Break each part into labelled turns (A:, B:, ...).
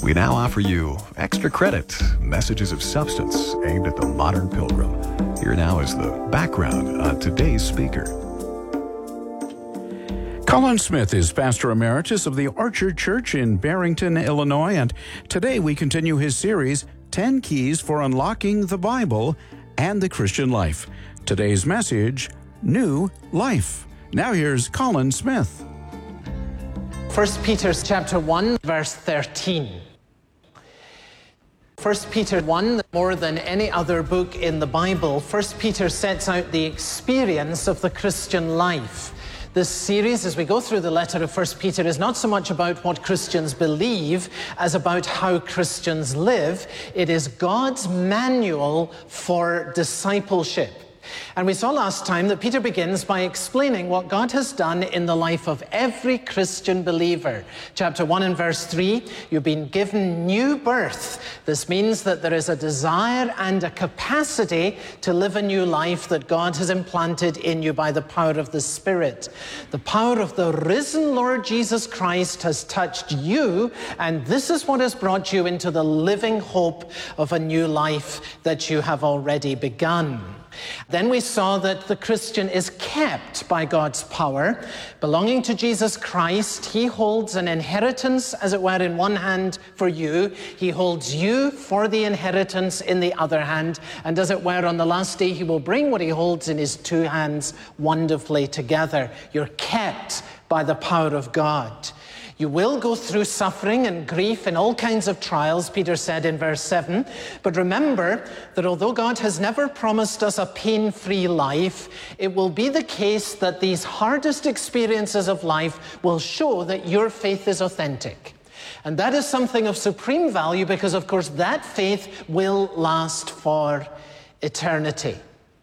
A: we now offer you Extra Credit, Messages of Substance aimed at the modern pilgrim. Here now is the background on today's speaker.
B: Colin Smith is Pastor Emeritus of the Archer Church in Barrington, Illinois, and today we continue his series, 10 Keys for Unlocking the Bible and the Christian Life. Today's message, New Life. Now here's Colin Smith.
C: 1 Peter chapter 1, verse 13. 1 Peter 1, more than any other book in the Bible, 1 Peter sets out the experience of the Christian life. This series, as we go through the letter of 1 Peter, is not so much about what Christians believe as about how Christians live. It is God's manual for discipleship. And we saw last time that Peter begins by explaining what God has done in the life of every Christian believer. Chapter 1 and verse 3, you've been given new birth. This means that there is a desire and a capacity to live a new life that God has implanted in you by the power of the Spirit. The power of the risen Lord Jesus Christ has touched you, and this is what has brought you into the living hope of a new life that you have already begun. Then we saw that the Christian is kept by God's power. Belonging to Jesus Christ, he holds an inheritance, as it were, in one hand for you. He holds you for the inheritance in the other hand. And as it were, on the last day, he will bring what he holds in his two hands wonderfully together. You're kept by the power of God. You will go through suffering and grief and all kinds of trials, Peter said in verse 7. But remember that although God has never promised us a pain-free life, it will be the case that these hardest experiences of life will show that your faith is authentic. And that is something of supreme value because, of course, that faith will last for eternity.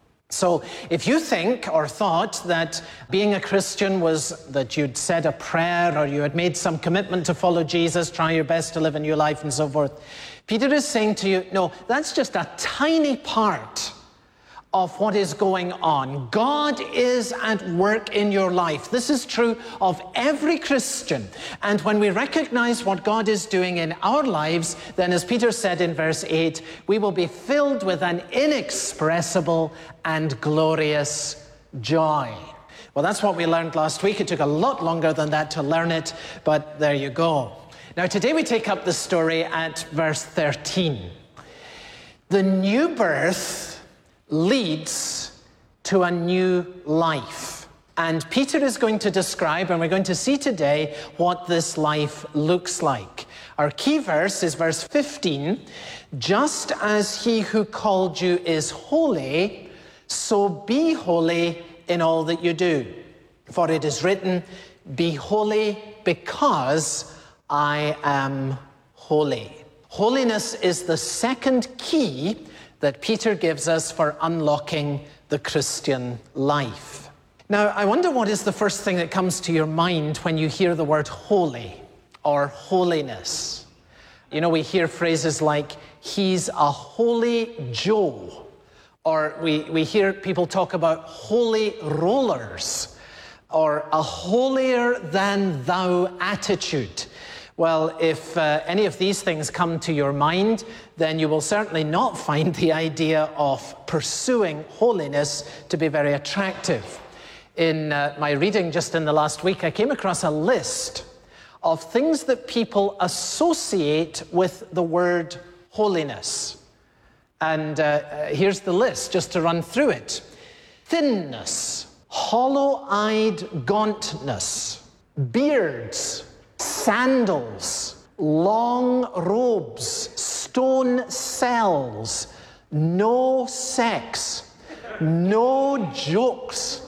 C: So if you think or thought that being a Christian was that you'd said a prayer or you had made some commitment to follow Jesus, try your best to live a new life and so forth, Peter is saying to you, no, that's just a tiny part of what is going on. God is at work in your life. This is true of every Christian. And when we recognize what God is doing in our lives, then as Peter said in verse 8, we will be filled with an inexpressible and glorious joy. Well, that's what we learned last week. It took a lot longer than that to learn it, but there you go. Now, today we take up the story at verse 13. The new birth leads to a new life. And Peter is going to describe, and we're going to see today, what this life looks like. Our key verse is verse 15. Just as he who called you is holy, so be holy in all that you do. For it is written, be holy because I am holy. Holiness is the second key that Peter gives us for unlocking the Christian life. Now, I wonder what is the first thing that comes to your mind when you hear the word holy or holiness. You know, we hear phrases like, he's a holy Joe, or we hear people talk about holy rollers, or a holier than thou attitude. Well, if any of these things come to your mind, then you will certainly not find the idea of pursuing holiness to be very attractive. In my reading just in the last week, I came across a list of things that people associate with the word holiness. And here's the list, just to run through it. Thinness, hollow-eyed gauntness, beards, sandals, long robes, stone cells, no sex, no jokes,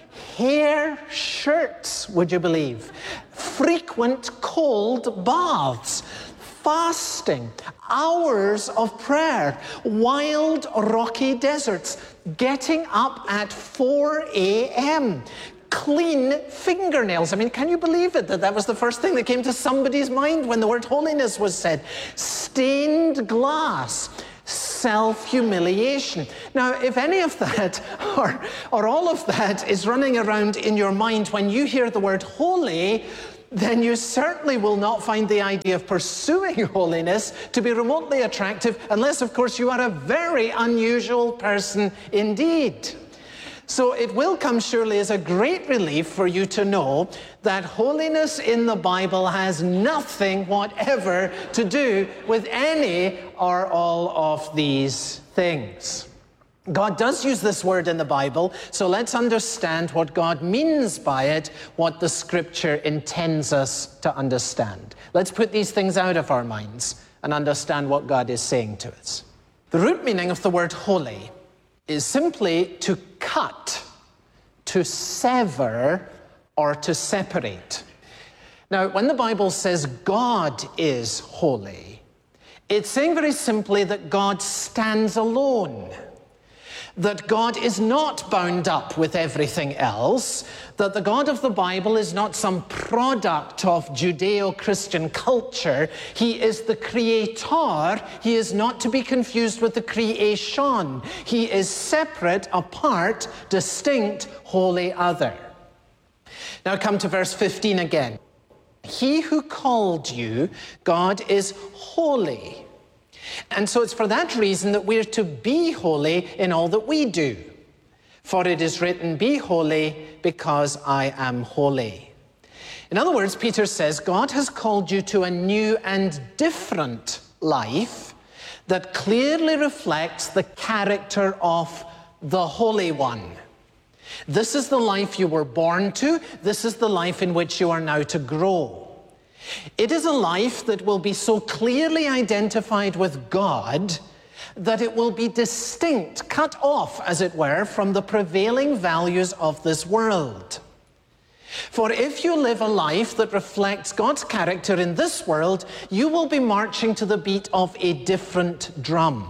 C: hair shirts, would you believe, frequent cold baths, fasting, hours of prayer, wild rocky deserts, getting up at 4 a.m., clean fingernails. I mean, can you believe it, that was the first thing that came to somebody's mind when the word holiness was said? Stained glass, self-humiliation. Now, if any of that or all of that is running around in your mind when you hear the word holy, then you certainly will not find the idea of pursuing holiness to be remotely attractive, unless, of course, you are a very unusual person indeed. So it will come surely as a great relief for you to know that holiness in the Bible has nothing whatever to do with any or all of these things. God does use this word in the Bible, so let's understand what God means by it, what the Scripture intends us to understand. Let's put these things out of our minds and understand what God is saying to us. The root meaning of the word holy is simply to cut, to sever, or to separate. Now, when the Bible says God is holy, it's saying very simply that God stands alone, that God is not bound up with everything else, that the God of the Bible is not some product of Judeo-Christian culture. He is the creator. He is not to be confused with the creation. He is separate, apart, distinct, holy, other. Now come to verse 15 again. He who called you, God is holy. And so it's for that reason that we're to be holy in all that we do. For it is written, be holy because I am holy. In other words, Peter says, God has called you to a new and different life that clearly reflects the character of the Holy One. This is the life you were born to. This is the life in which you are now to grow. It is a life that will be so clearly identified with God that it will be distinct, cut off, as it were, from the prevailing values of this world. For if you live a life that reflects God's character in this world, you will be marching to the beat of a different drum.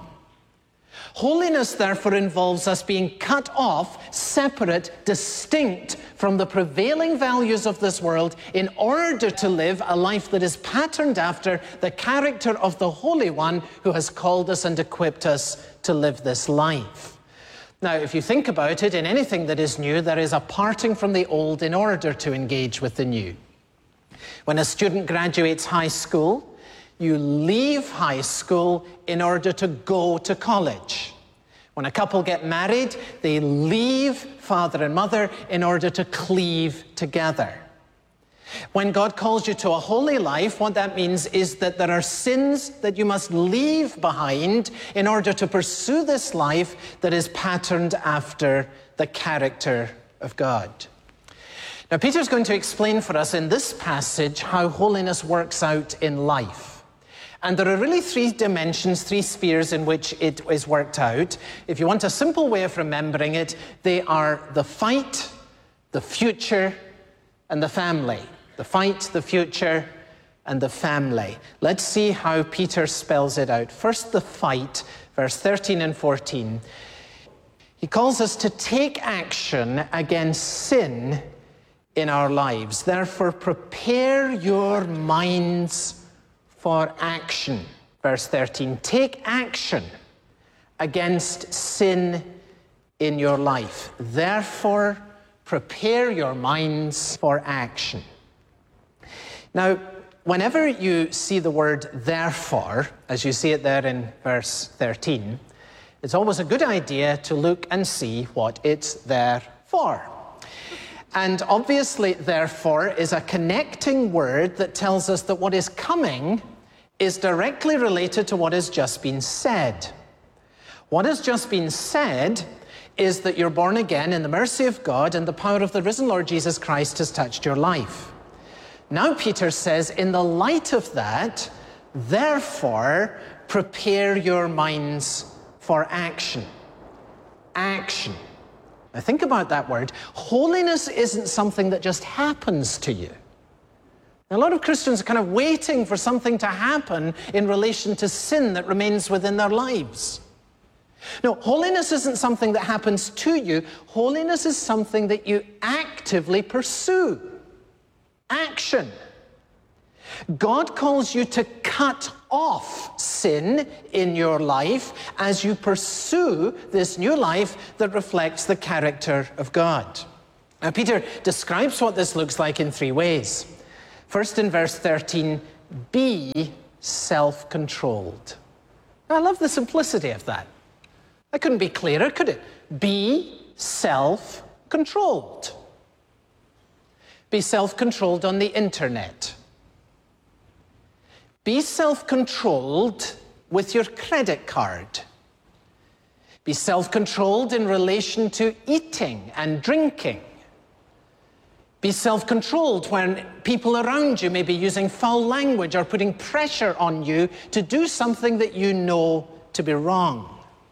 C: Holiness, therefore, involves us being cut off, separate, distinct from the prevailing values of this world in order to live a life that is patterned after the character of the Holy One who has called us and equipped us to live this life. Now, if you think about it, in anything that is new, there is a parting from the old in order to engage with the new. When a student graduates high school, you leave high school in order to go to college. When a couple get married, they leave father and mother in order to cleave together. When God calls you to a holy life, what that means is that there are sins that you must leave behind in order to pursue this life that is patterned after the character of God. Now, Peter's going to explain for us in this passage how holiness works out in life. And there are really three dimensions, three spheres in which it is worked out. If you want a simple way of remembering it, they are the fight, the future, and the family. The fight, the future, and the family. Let's see how Peter spells it out. First, the fight, verse 13 and 14. He calls us to take action against sin in our lives. Therefore, prepare your minds for action. Verse 13, take action against sin in your life. Therefore, prepare your minds for action. Now, whenever you see the word therefore, as you see it there in verse 13, it's always a good idea to look and see what it's there for. And obviously, therefore, is a connecting word that tells us that what is coming is directly related to what has just been said. What has just been said is that you're born again in the mercy of God and the power of the risen Lord Jesus Christ has touched your life. Now Peter says, in the light of that, therefore, prepare your minds for action. Action. Now think about that word. Holiness isn't something that just happens to you. A lot of Christians are kind of waiting for something to happen in relation to sin that remains within their lives. No, holiness isn't something that happens to you. Holiness is something that you actively pursue. Action. God calls you to cut off sin in your life as you pursue this new life that reflects the character of God. Now, Peter describes what this looks like in three ways. First in verse 13, be self-controlled. I love the simplicity of that. That couldn't be clearer, could it? Be self-controlled. Be self-controlled on the internet. Be self-controlled with your credit card. Be self-controlled in relation to eating and drinking. Be self-controlled when people around you may be using foul language or putting pressure on you to do something that you know to be wrong.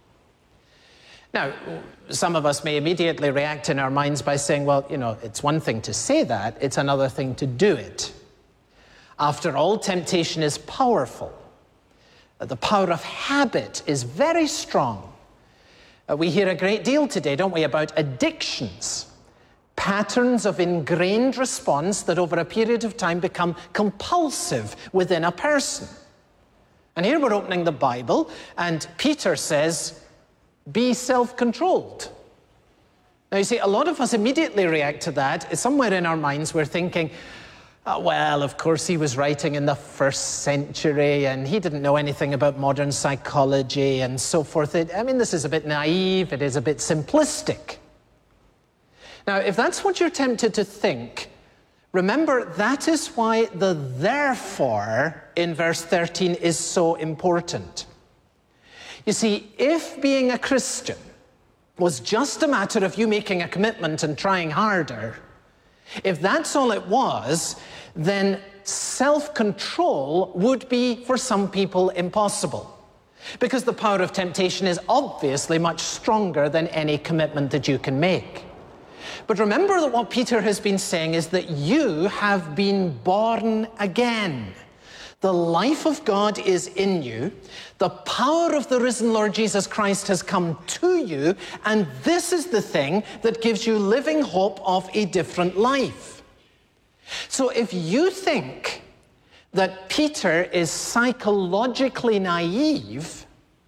C: Now, some of us may immediately react in our minds by saying, well, you know, it's one thing to say that, it's another thing to do it. After all, temptation is powerful. The power of habit is very strong. We hear a great deal today, don't we, about addictions. Patterns of ingrained response that over a period of time become compulsive within a person. And here we're opening the Bible, and Peter says, be self-controlled. Now you see, a lot of us immediately react to that. Somewhere in our minds we're thinking, well, of course he was writing in the 1st century and he didn't know anything about modern psychology and so forth. I mean, this is a bit naive, it is a bit simplistic. Now, if that's what you're tempted to think, remember that is why the therefore in verse 13 is so important. You see, if being a Christian was just a matter of you making a commitment and trying harder, if that's all it was, then self-control would be, for some people, impossible. Because the power of temptation is obviously much stronger than any commitment that you can make. But remember that what Peter has been saying is that you have been born again. The life of God is in you. The power of the risen Lord Jesus Christ has come to you, and this is the thing that gives you living hope of a different life. So if you think that Peter is psychologically naive,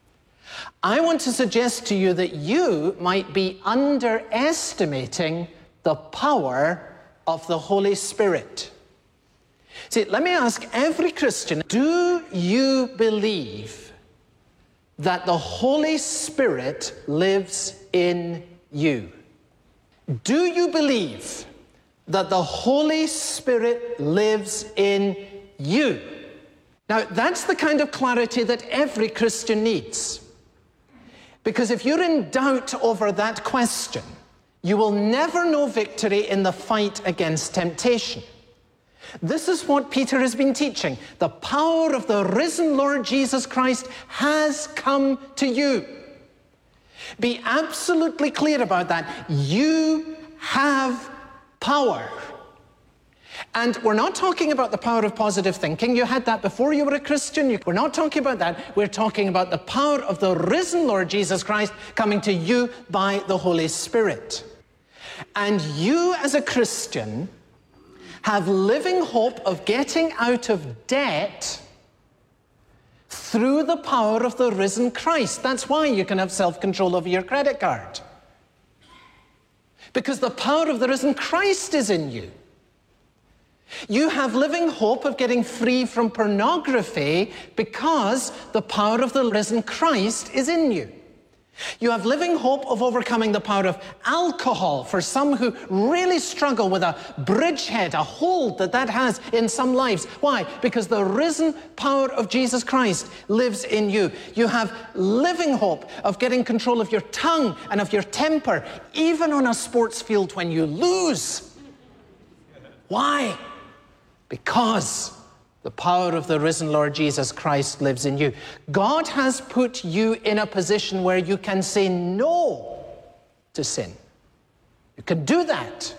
C: I want to suggest to you that you might be underestimating the power of the Holy Spirit. See, let me ask every Christian, do you believe that the Holy Spirit lives in you? Do you believe that the Holy Spirit lives in you? Now, that's the kind of clarity that every Christian needs. Because if you're in doubt over that question, you will never know victory in the fight against temptation. This is what Peter has been teaching. The power of the risen Lord Jesus Christ has come to you. Be absolutely clear about that. You have power. And we're not talking about the power of positive thinking. You had that before you were a Christian. We're not talking about that. We're talking about the power of the risen Lord Jesus Christ coming to you by the Holy Spirit. And you as a Christian have living hope of getting out of debt through the power of the risen Christ. That's why you can have self-control over your credit card. Because the power of the risen Christ is in you. You have living hope of getting free from pornography because the power of the risen Christ is in you. You have living hope of overcoming the power of alcohol for some who really struggle with a bridgehead, a hold that has in some lives. Why? Because the risen power of Jesus Christ lives in you. You have living hope of getting control of your tongue and of your temper, even on a sports field when you lose. Why? Because the power of the risen Lord Jesus Christ lives in you. God has put you in a position where you can say no to sin. You can do that.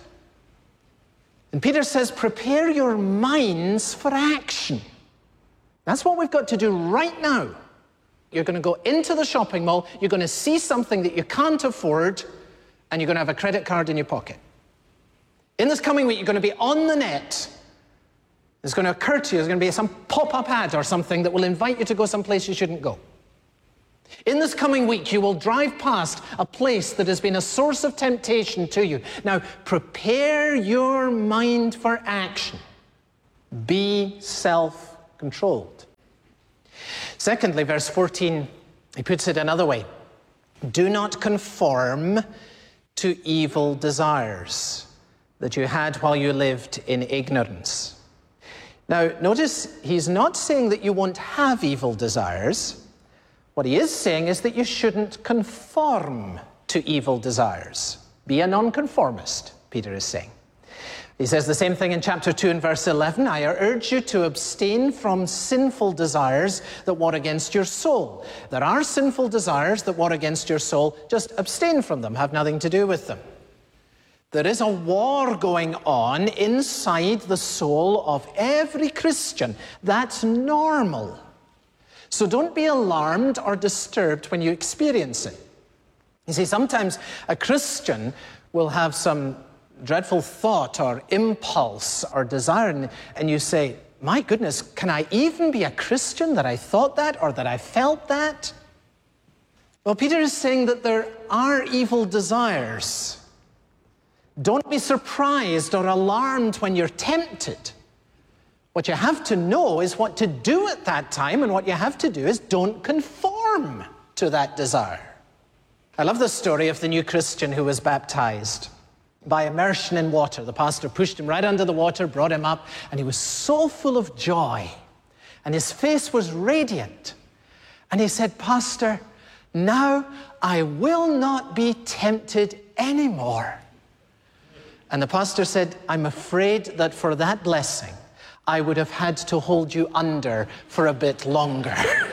C: And Peter says, prepare your minds for action. That's what we've got to do right now. You're going to go into the shopping mall, you're going to see something that you can't afford, and you're going to have a credit card in your pocket. In this coming week, you're going to be on the net. It's going to occur to you, there's going to be some pop-up ad or something that will invite you to go someplace you shouldn't go. In this coming week, you will drive past a place that has been a source of temptation to you. Now, prepare your mind for action. Be self-controlled. Secondly, verse 14, he puts it another way. Do not conform to evil desires that you had while you lived in ignorance. Now, notice he's not saying that you won't have evil desires. What he is saying is that you shouldn't conform to evil desires. Be a nonconformist, Peter is saying. He says the same thing in chapter 2 and verse 11. I urge you to abstain from sinful desires that war against your soul. There are sinful desires that war against your soul. Just abstain from them. Have nothing to do with them. There is a war going on inside the soul of every Christian. That's normal. So don't be alarmed or disturbed when you experience it. You see, sometimes a Christian will have some dreadful thought or impulse or desire, and you say, my goodness, can I even be a Christian that I thought that or that I felt that? Well, Peter is saying that there are evil desires. Don't be surprised or alarmed when you're tempted. What you have to know is what to do at that time, and what you have to do is don't conform to that desire. I love the story of the new Christian who was baptized by immersion in water. The pastor pushed him right under the water, brought him up, and he was so full of joy. And his face was radiant. And he said, Pastor, now I will not be tempted anymore. And the pastor said, I'm afraid that for that blessing, I would have had to hold you under for a bit longer.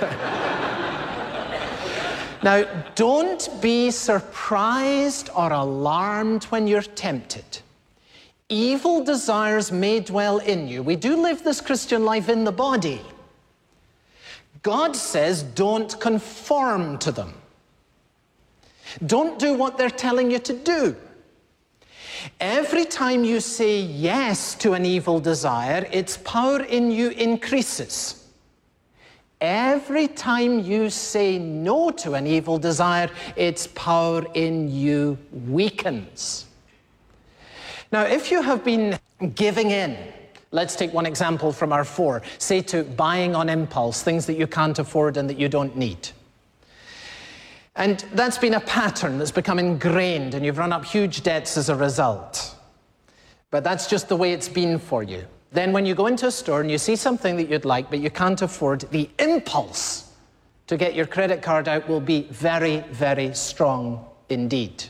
C: Now, don't be surprised or alarmed when you're tempted. Evil desires may dwell in you. We do live this Christian life in the body. God says don't conform to them. Don't do what they're telling you to do. Every time you say yes to an evil desire, its power in you increases. Every time you say no to an evil desire, its power in you weakens. Now, if you have been giving in, let's take one example from our 4, say to buying on impulse, things that you can't afford and that you don't need. And that's been a pattern that's become ingrained, and you've run up huge debts as a result. But that's just the way it's been for you. Then when you go into a store and you see something that you'd like, but you can't afford, the impulse to get your credit card out will be very, very strong indeed.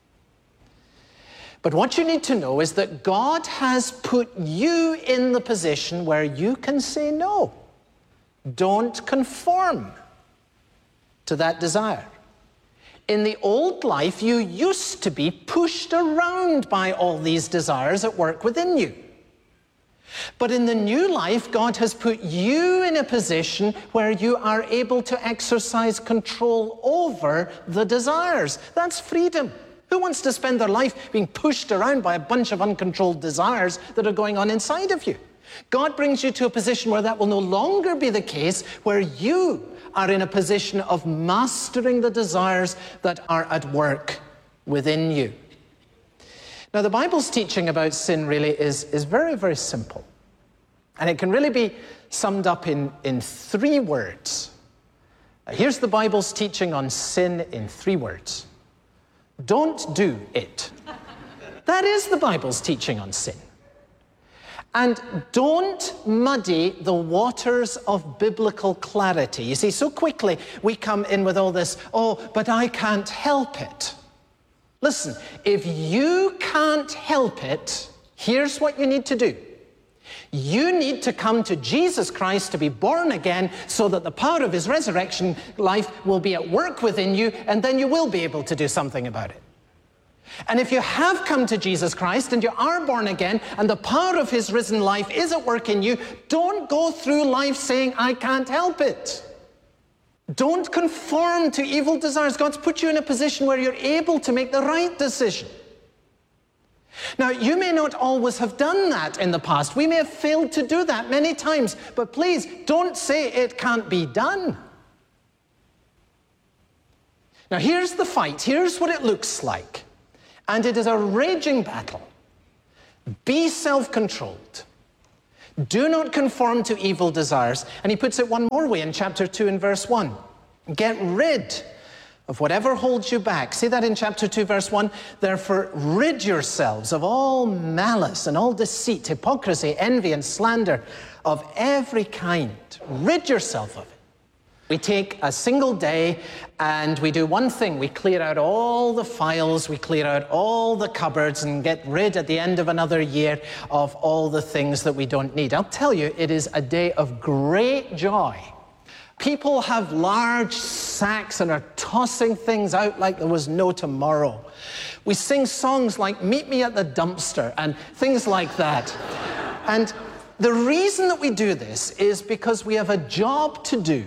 C: But what you need to know is that God has put you in the position where you can say no. Don't conform to that desire. In the old life, you used to be pushed around by all these desires at work within you. But in the new life, God has put you in a position where you are able to exercise control over the desires. That's freedom. Who wants to spend their life being pushed around by a bunch of uncontrolled desires that are going on inside of you? God brings you to a position where that will no longer be the case, where you are in a position of mastering the desires that are at work within you. Now, the Bible's teaching about sin really is very, very simple. And it can really be summed up in 3 words. Here's the Bible's teaching on sin in 3 words. Don't do it. That is the Bible's teaching on sin. And don't muddy the waters of biblical clarity. You see, so quickly we come in with all this, oh, but I can't help it. Listen, if you can't help it, here's what you need to do. You need to come to Jesus Christ to be born again so that the power of his resurrection life will be at work within you, and then you will be able to do something about it. And if you have come to Jesus Christ and you are born again and the power of his risen life is at work in you, don't go through life saying, I can't help it. Don't conform to evil desires. God's put you in a position where you're able to make the right decision. Now, you may not always have done that in the past. We may have failed to do that many times, but please don't say it can't be done. Now, here's the fight. Here's what it looks like. And it is a raging battle. Be self-controlled. Do not conform to evil desires. And he puts it one more way in chapter 2 and verse 1. Get rid of whatever holds you back. See that in chapter 2, verse 1? Therefore, rid yourselves of all malice and all deceit, hypocrisy, envy, and slander of every kind. Rid yourself of it. We take a single day and we do one thing. We clear out all the files, we clear out all the cupboards and get rid at the end of another year of all the things that we don't need. I'll tell you, it is a day of great joy. People have large sacks and are tossing things out like there was no tomorrow. We sing songs like "Meet Me at the Dumpster" and things like that. And the reason that we do this is because we have a job to do.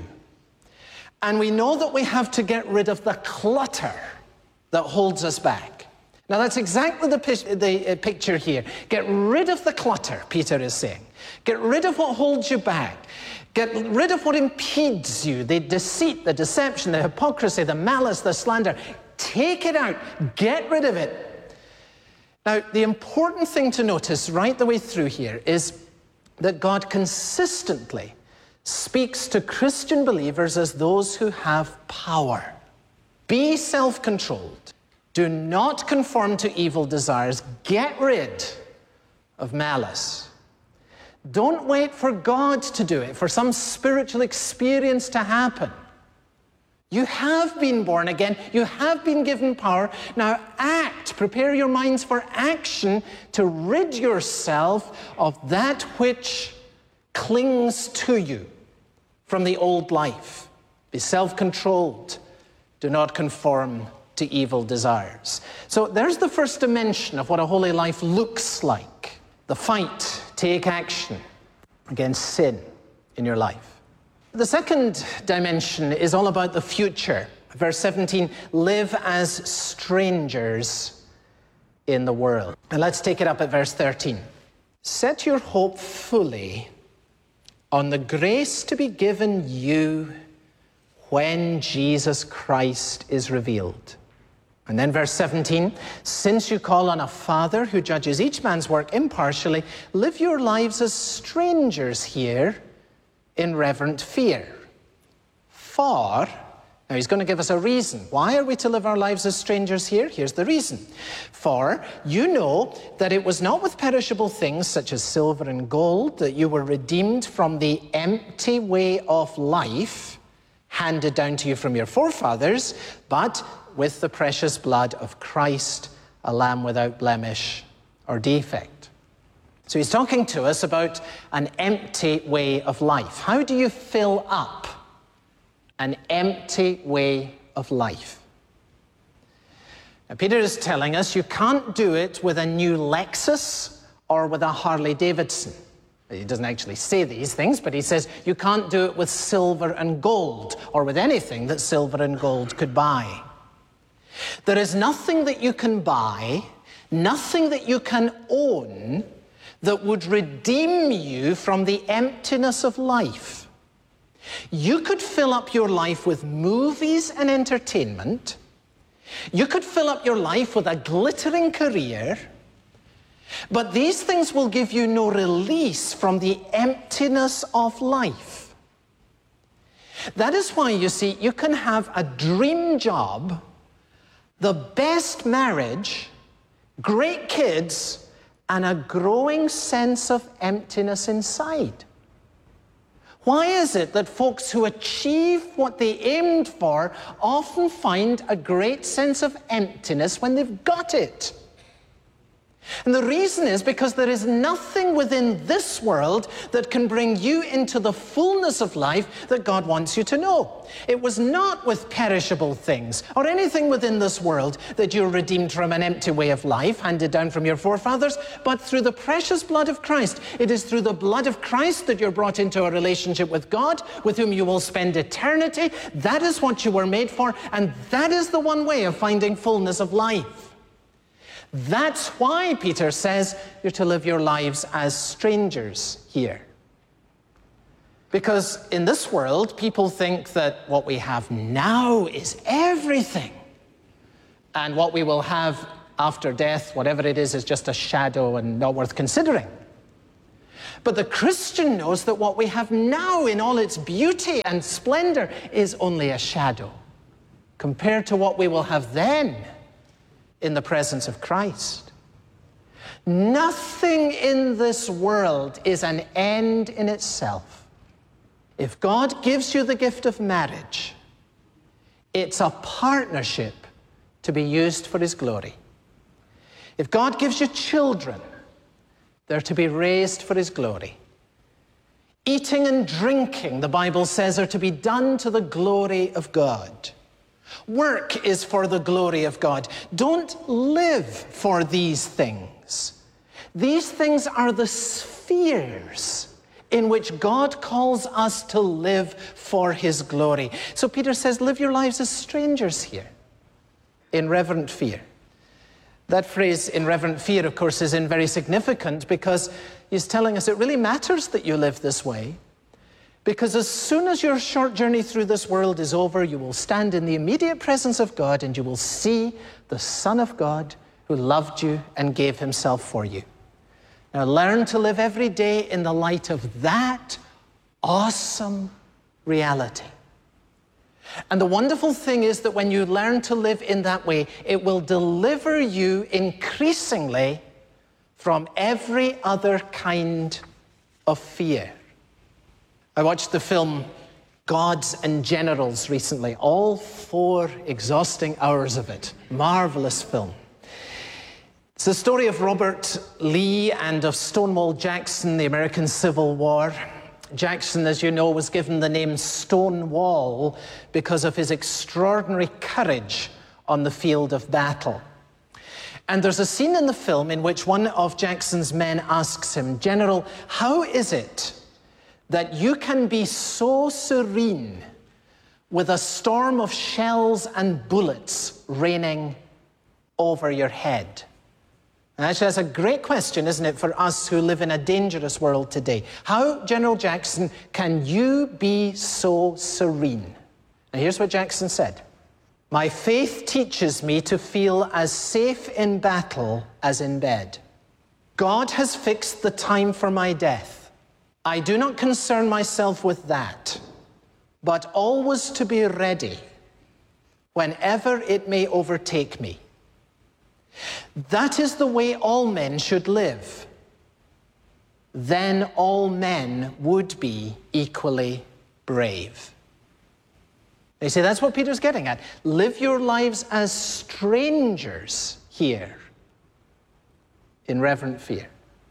C: And we know that we have to get rid of the clutter that holds us back. Now that's exactly the picture here. Get rid of the clutter, Peter is saying. Get rid of what holds you back. Get rid of what impedes you, the deceit, the deception, the hypocrisy, the malice, the slander. Take it out. Get rid of it. Now, the important thing to notice right the way through here is that God consistently speaks to Christian believers as those who have power. Be self-controlled. Do not conform to evil desires. Get rid of malice. Don't wait for God to do it, for some spiritual experience to happen. You have been born again. You have been given power. Now act. Prepare your minds for action to rid yourself of that which clings to you from the old life. Be self-controlled. Do not conform to evil desires. So there's the first dimension of what a holy life looks like. The fight, take action against sin in your life. The second dimension is all about the future. Verse 17, live as strangers in the world. And let's take it up at verse 13. Set your hope fully on the grace to be given you when Jesus Christ is revealed. And then verse 17, since you call on a Father who judges each man's work impartially, live your lives as strangers here in reverent fear. For, now he's going to give us a reason. Why are we to live our lives as strangers here? Here's the reason. For you know that it was not with perishable things such as silver and gold that you were redeemed from the empty way of life handed down to you from your forefathers, but with the precious blood of Christ, a lamb without blemish or defect. So he's talking to us about an empty way of life. How do you fill up an empty way of life? Now, Peter is telling us you can't do it with a new Lexus or with a Harley Davidson. He doesn't actually say these things, but he says you can't do it with silver and gold or with anything that silver and gold could buy. There is nothing that you can buy, nothing that you can own that would redeem you from the emptiness of life. You could fill up your life with movies and entertainment. You could fill up your life with a glittering career, but these things will give you no release from the emptiness of life. That is why, you see, you can have a dream job, the best marriage, great kids, and a growing sense of emptiness inside. Why is it that folks who achieve what they aimed for often find a great sense of emptiness when they've got it? And the reason is because there is nothing within this world that can bring you into the fullness of life that God wants you to know. It was not with perishable things or anything within this world that you're redeemed from an empty way of life handed down from your forefathers, but through the precious blood of Christ. It is through the blood of Christ that you're brought into a relationship with God, with whom you will spend eternity. That is what you were made for, and that is the one way of finding fullness of life. That's why Peter says you're to live your lives as strangers here. Because in this world, people think that what we have now is everything. And what we will have after death, whatever it is just a shadow and not worth considering. But the Christian knows that what we have now in all its beauty and splendor is only a shadow compared to what we will have then in the presence of Christ. Nothing in this world is an end in itself. If God gives you the gift of marriage, it's a partnership to be used for His glory. If God gives you children, they're to be raised for His glory. Eating and drinking, the Bible says, are to be done to the glory of God. Work is for the glory of God. Don't live for these things. These things are the spheres in which God calls us to live for His glory. So Peter says, live your lives as strangers here, in reverent fear. That phrase, in reverent fear, of course, is very significant because he's telling us it really matters that you live this way. Because as soon as your short journey through this world is over, you will stand in the immediate presence of God and you will see the Son of God who loved you and gave Himself for you. Now learn to live every day in the light of that awesome reality. And the wonderful thing is that when you learn to live in that way, it will deliver you increasingly from every other kind of fear. I watched the film Gods and Generals recently, all 4 exhausting hours of it. Marvelous film. It's the story of Robert Lee and of Stonewall Jackson, the American Civil War. Jackson, as you know, was given the name Stonewall because of his extraordinary courage on the field of battle. And there's a scene in the film in which one of Jackson's men asks him, "General, how is it that you can be so serene with a storm of shells and bullets raining over your head?" And actually, that's a great question, isn't it, for us who live in a dangerous world today. How, General Jackson, can you be so serene? Now, here's what Jackson said. "My faith teaches me to feel as safe in battle as in bed. God has fixed the time for my death. I do not concern myself with that, but always to be ready whenever it may overtake me. That is the way all men should live. Then all men would be equally brave." You see, that's what Peter's getting at. Live your lives as strangers here in reverent fear.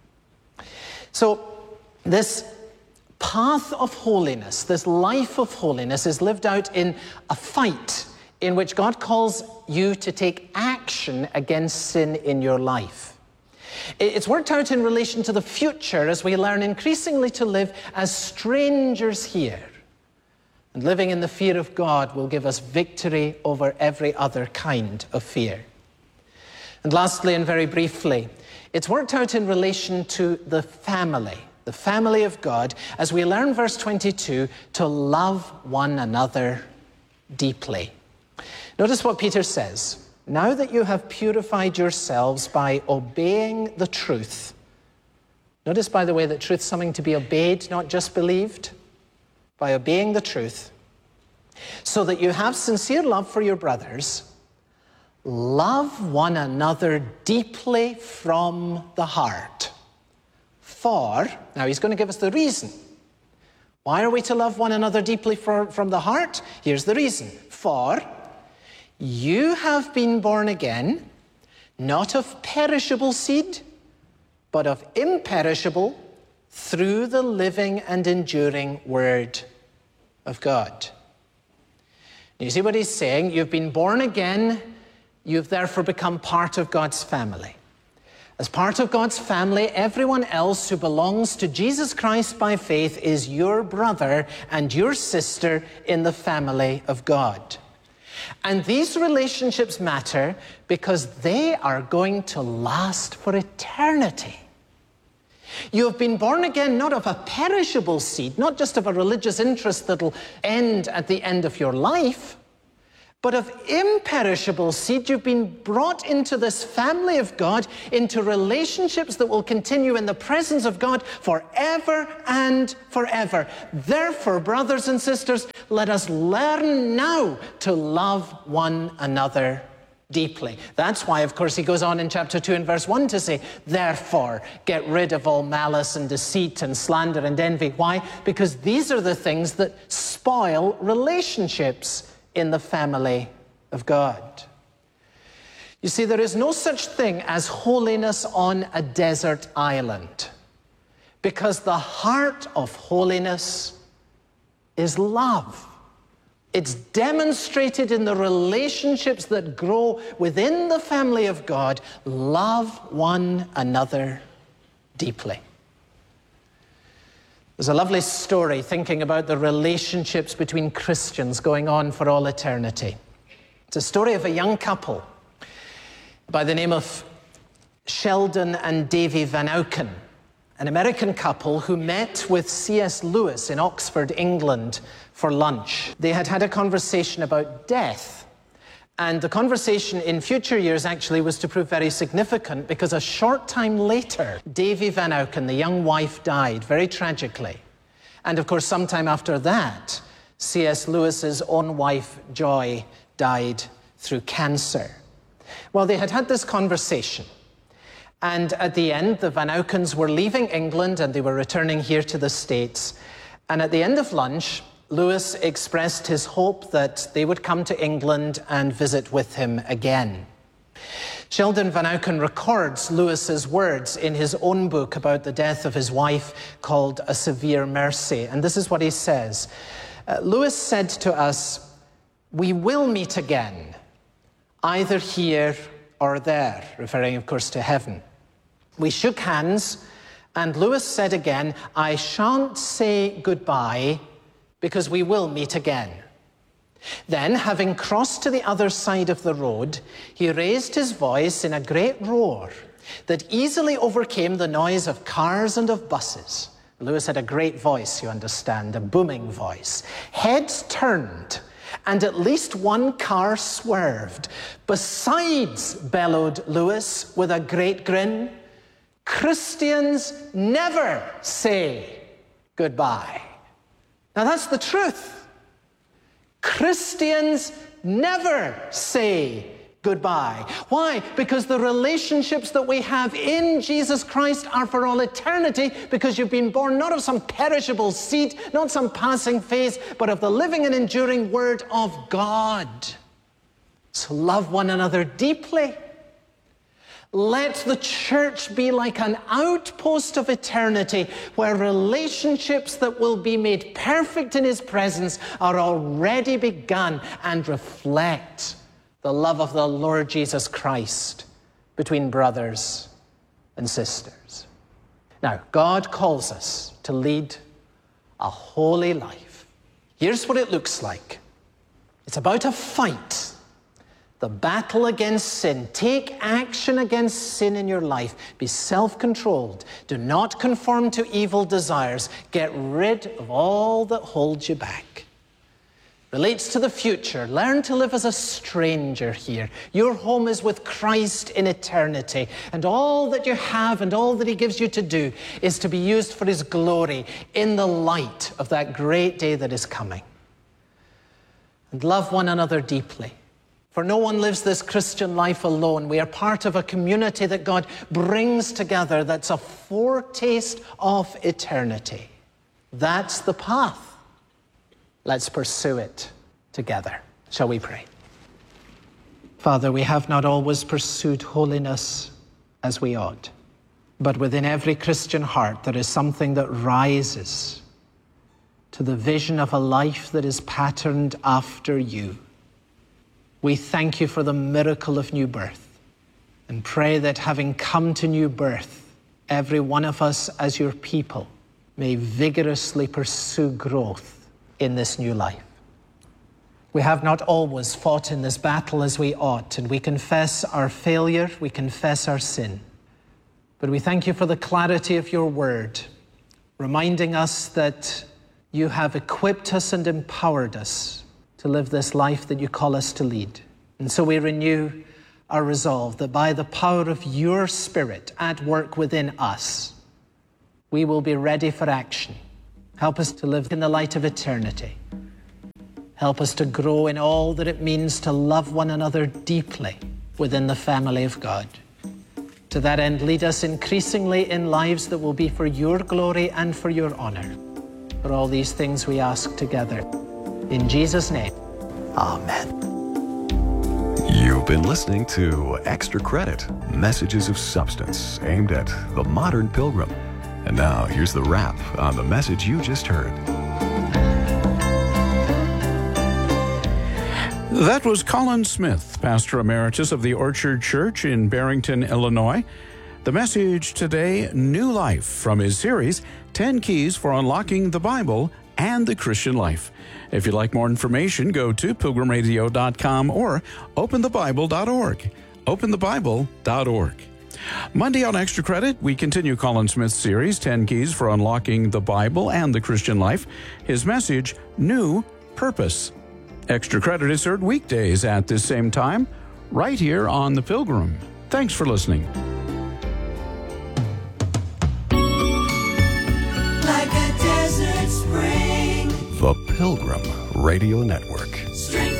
C: So this path of holiness, this life of holiness, is lived out in a fight in which God calls you to take action against sin in your life. It's worked out in relation to the future as we learn increasingly to live as strangers here. And living in the fear of God will give us victory over every other kind of fear. And lastly, and very briefly, it's worked out in relation to the family of God, as we learn, verse 22, to love one another deeply. Notice what Peter says. "Now that you have purified yourselves by obeying the truth." Notice, by the way, that truth is something to be obeyed, not just believed. By obeying the truth, "so that you have sincere love for your brothers, love one another deeply from the heart. For," now he's going to give us the reason. Why are we to love one another deeply from the heart? Here's the reason. "For you have been born again, not of perishable seed, but of imperishable, through the living and enduring word of God." You see what he's saying? You've been born again, you've therefore become part of God's family. As part of God's family, everyone else who belongs to Jesus Christ by faith is your brother and your sister in the family of God. And these relationships matter because they are going to last for eternity. You have been born again not of a perishable seed, not just of a religious interest that'll end at the end of your life, but of imperishable seed. You've been brought into this family of God, into relationships that will continue in the presence of God forever and forever. Therefore, brothers and sisters, let us learn now to love one another deeply. That's why, of course, he goes on in chapter 2 and verse 1 to say, therefore, get rid of all malice and deceit and slander and envy. Why? Because these are the things that spoil relationships in the family of God. You see, there is no such thing as holiness on a desert island, because the heart of holiness is love. It's demonstrated in the relationships that grow within the family of God. Love one another deeply. There's a lovely story thinking about the relationships between Christians going on for all eternity. It's a story of a young couple by the name of Sheldon and Davy Van Auken, an American couple who met with C.S. Lewis in Oxford, England, for lunch. They had had a conversation about death. And the conversation in future years actually was to prove very significant, because a short time later, Davy Van Auken, the young wife, died very tragically. And of course, sometime after that, C.S. Lewis's own wife, Joy, died through cancer. Well, they had had this conversation. And at the end, the Van Aukens were leaving England and they were returning here to the States. And at the end of lunch, Lewis expressed his hope that they would come to England and visit with him again. Sheldon Van Auken records Lewis's words in his own book about the death of his wife called A Severe Mercy. And this is what he says. Lewis said to us, "We will meet again, either here or there," referring, of course, to heaven. We shook hands, and Lewis said again, "I shan't say goodbye, because we will meet again." Then, having crossed to the other side of the road, he raised his voice in a great roar that easily overcame the noise of cars and of buses. Lewis had a great voice, you understand, a booming voice. Heads turned, and at least one car swerved. "Besides," bellowed Lewis with a great grin, "Christians never say goodbye." Now that's the truth. Christians never say goodbye. Why? Because the relationships that we have in Jesus Christ are for all eternity, because you've been born not of some perishable seed, not some passing phase, but of the living and enduring Word of God. So love one another deeply. Let the church be like an outpost of eternity, where relationships that will be made perfect in His presence are already begun and reflect the love of the Lord Jesus Christ between brothers and sisters. Now, God calls us to lead a holy life. Here's what it looks like. It's about a fight. The battle against sin. Take action against sin in your life. Be self-controlled. Do not conform to evil desires. Get rid of all that holds you back. Relates to the future. Learn to live as a stranger here. Your home is with Christ in eternity. And all that you have and all that He gives you to do is to be used for His glory in the light of that great day that is coming. And love one another deeply. For no one lives this Christian life alone. We are part of a community that God brings together that's a foretaste of eternity. That's the path. Let's pursue it together. Shall we pray? Father, we have not always pursued holiness as we ought, but within every Christian heart there is something that rises to the vision of a life that is patterned after You. We thank You for the miracle of new birth, and pray that having come to new birth, every one of us as Your people may vigorously pursue growth in this new life. We have not always fought in this battle as we ought, and we confess our failure, we confess our sin. But we thank You for the clarity of Your word, reminding us that You have equipped us and empowered us to live this life that you call us to lead. And so we renew our resolve that by the power of your Spirit at work within us, we will be ready for action. Help us to live in the light of eternity. Help us to grow in all that it means to love one another deeply within the family of God. To that end, lead us increasingly in lives that will be for your glory and for your honor. For all these things we ask together. In Jesus' name, amen.
A: You've been listening to Extra Credit, Messages of Substance, aimed at the modern pilgrim. And now, here's the wrap on the message you just heard.
B: That was Colin Smith, Pastor Emeritus of the Orchard Church in Barrington, Illinois. The message today, New Life, from his series, 10 Keys for Unlocking the Bible and the Christian Life. If you'd like more information, go to pilgrimradio.com or openthebible.org. Openthebible.org. Monday on Extra Credit, we continue Colin Smith's series, 10 Keys for Unlocking the Bible and the Christian Life. His message, New Purpose. Extra Credit is heard weekdays at this same time, right here on The Pilgrim. Thanks for listening.
D: Like a desert spring.
A: The Pilgrim Radio Network.
D: Strength